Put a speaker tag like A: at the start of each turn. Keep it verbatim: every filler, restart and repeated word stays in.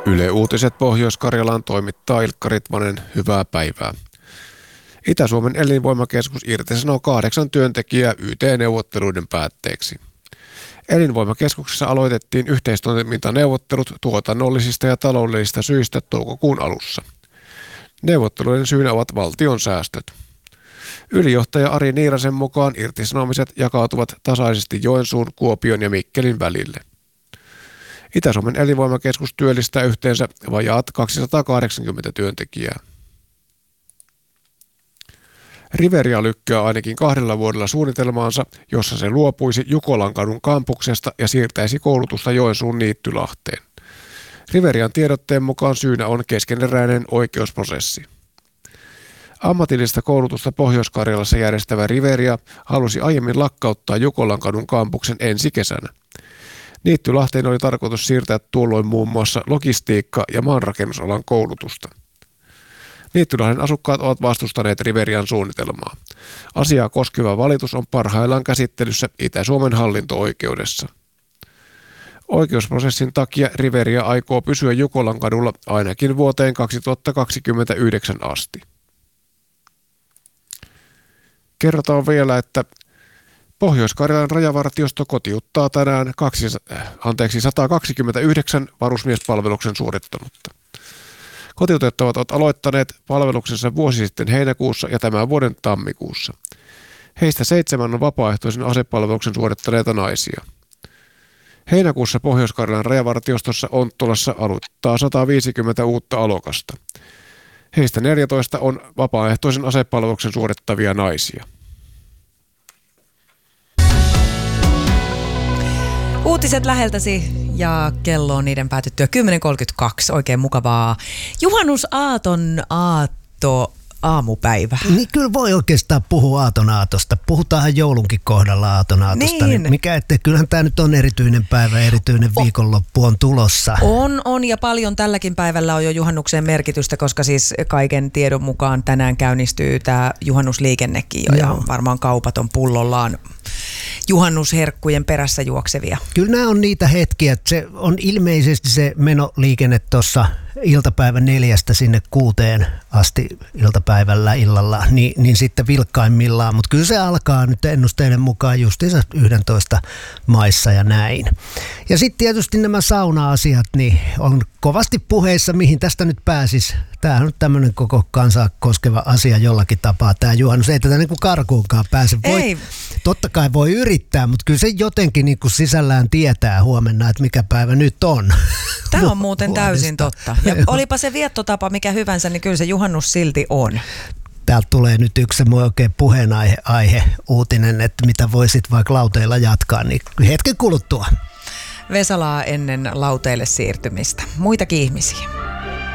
A: Yle Uutiset Pohjois-Karjalaan toimittaa Ilkka Ritvanen. Hyvää päivää. Itä-Suomen elinvoimakeskus irtisanoo kahdeksan työntekijää Y T-neuvotteluiden päätteeksi. Elinvoimakeskuksessa aloitettiin yhteistoimintaneuvottelut tuotannollisista ja taloudellisista syistä toukokuun alussa. Neuvotteluiden syynä ovat valtion säästöt. Ylijohtaja Ari Niirasen mukaan irtisanomiset jakautuvat tasaisesti Joensuun, Kuopion ja Mikkelin välille. Itä-Suomen elinvoimakeskus työllistää yhteensä vajaat kaksisataakahdeksankymmentä työntekijää. Riveria lykkää ainakin kahdella vuodella suunnitelmaansa, jossa se luopuisi Jukolangadun kampuksesta ja siirtäisi koulutusta Joensuun Niittylahteen. Riverian tiedotteen mukaan syynä on keskeneräinen oikeusprosessi. Ammatillista koulutusta Pohjois-Karjalassa järjestävä Riveria halusi aiemmin lakkauttaa Jukolangadun kampuksen ensi kesänä. Niittylahteen oli tarkoitus siirtää tuolloin muun muassa logistiikka- ja maanrakennusalan koulutusta. Niittylahden asukkaat ovat vastustaneet Riverian suunnitelmaa. Asiaa koskeva valitus on parhaillaan käsittelyssä Itä-Suomen hallinto-oikeudessa. Oikeusprosessin takia Riveria aikoo pysyä Jukolankadulla ainakin vuoteen kaksituhattakaksikymmentäyhdeksän asti. Kerrotaan vielä, että Pohjois-Karjalan rajavartiosto kotiuttaa tänään kaksi, anteeksi, sata kaksikymmentäyhdeksän varusmiespalveluksen suorittanutta. Kotiutettavat ovat aloittaneet palveluksensa vuosi sitten heinäkuussa ja tämän vuoden tammikuussa. Heistä seitsemän on vapaaehtoisen asepalveluksen suorittaneita naisia. Heinäkuussa Pohjois-Karjalan rajavartiostossa Onttolassa aloittaa sata viisikymmentä uutta alokasta. Heistä neljätoista on vapaaehtoisen asepalveluksen suorittavia naisia.
B: Uutiset läheltäsi ja kello on niiden päätyttyä kymmenen kolmekymmentäkaksi. Oikein mukavaa juhannusaaton aatto aamupäivää.
C: Niin kyllä voi oikeastaan puhua aaton-aatosta. Puhutaan joulunkin kohdalla aaton-aatosta. Niin. Niin mikä ettei, kyllähän tämä nyt on erityinen päivä, erityinen viikonloppu on tulossa.
B: On, on ja paljon tälläkin päivällä on jo juhannukseen merkitystä, koska siis kaiken tiedon mukaan tänään käynnistyy tämä juhannusliikennekin jo. Ja varmaan kaupat on pullollaan juhannusherkkujen perässä juoksevia.
C: Kyllä nämä on niitä hetkiä, että se on ilmeisesti se menoliikenne tuossa iltapäivän neljästä sinne kuuteen asti iltapäivällä illalla, niin, niin sitten vilkkaimmillaan, mutta kyllä se alkaa nyt ennusteiden mukaan justiinsa yksitoista maissa ja näin. Ja sitten tietysti nämä sauna-asiat, niin on kovasti puheissa, mihin tästä nyt pääsisi. Tämä on nyt tämmöinen koko kansaa koskeva asia jollakin tapaa, tämä juhannus. Ei tätä niin kuin karkuunkaan pääse. Voi, Ei. Totta kai voi yrittää, mutta kyllä se jotenkin niin kuin sisällään tietää huomenna, että mikä päivä nyt on.
B: Tämä on muuten täysin totta. Ja olipa se viettotapa mikä hyvänsä, niin kyllä se juhannus silti on.
C: Täältä tulee nyt yksi semmoinen oikein puheenaihe aihe, uutinen, että mitä voisit vaikka lauteilla jatkaa, niin hetken kuluttua.
B: Vesalaa ennen lauteille siirtymistä. Muitakin ihmisiä.